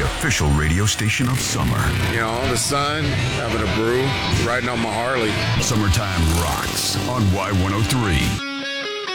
official radio station of summer. You know, the sun, having a brew, riding on my Harley. Summertime rocks on Y103.